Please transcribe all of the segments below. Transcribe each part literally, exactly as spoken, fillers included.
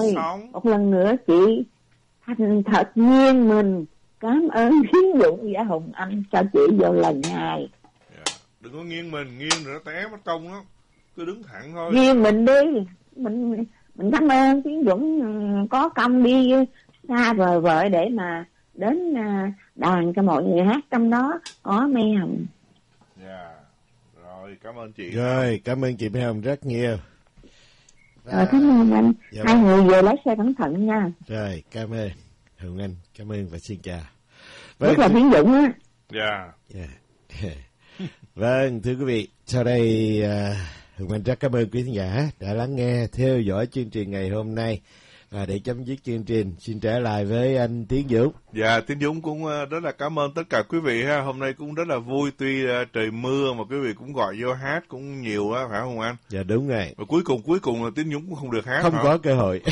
ơi, sống. một lần nữa chị thành thật nhiên mình cảm ơn Tiến Dũng và Hùng Anh cho chị vô lần hai. Yeah. Đừng có nghiêng mình, nghiêng rồi nó té mất công lắm. Cứ đứng thẳng thôi. Nghiêng mình đi, mình mình cảm ơn Tiến Dũng có công đi xa vời vợi để mà đến đàn cho mọi người hát, trong đó có Mai Hồng. Dạ. Rồi, cảm ơn chị. Rồi, cảm ơn chị Mai Hồng rất nhiều. Rồi, cảm ơn anh. Dạ Hai vâng. người về lái xe cẩn thận nha. Rồi, cảm ơn Hồng Anh, cảm ơn và xin chào. Rất là Tiến Dũng á. Dạ. Yeah. Vâng, thưa quý vị, sau đây uh, Hồng Anh rất cảm ơn quý khán giả đã lắng nghe, theo dõi chương trình ngày hôm nay. Và để chấm dứt chương trình, xin trở lại với anh Tiến Dũng. Dạ, Tiến Dũng cũng rất là cảm ơn tất cả quý vị ha. Hôm nay cũng rất là vui, tuy trời mưa mà quý vị cũng gọi vô hát cũng nhiều á, phải không anh? Dạ đúng rồi. Và cuối cùng cuối cùng là Tiến Dũng cũng không được hát. Không hả? có cơ hội.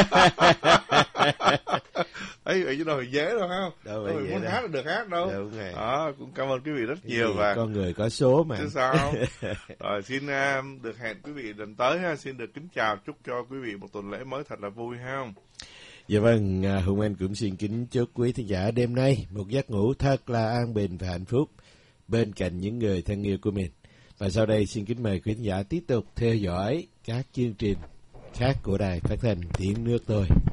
ấy vậy chứ đâu phải dễ đâu ha. Đâu phải muốn đâu. Hát là được hát đâu. Đúng rồi. Đó, cũng cảm ơn quý vị rất Cái nhiều. Và con người có số mà. chứ sao. Rồi xin uh, được hẹn quý vị lần tới ha. Xin được kính chào, chúc cho quý vị một tuần lễ mới thật là vui ha. Dạ vâng, Hùng Anh cũng xin kính chúc quý thính giả đêm nay một giấc ngủ thật là an bình và hạnh phúc bên cạnh những người thân yêu của mình. Và sau đây xin kính mời quý thính giả tiếp tục theo dõi các chương trình khác của Đài Phát thanh Tiếng Nước Tôi.